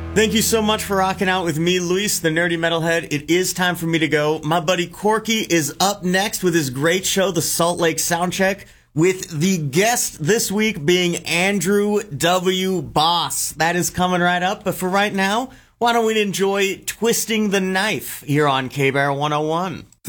Thank you so much for rocking out with me, Luis, the Nerdy Metalhead. It is time for me to go. My buddy Corky is up next with his great show, the Salt Lake Soundcheck, with the guest this week being Andrew W. Boss. That is coming right up. But for right now, why don't we enjoy Twisting the Knife here on K-Bear 101?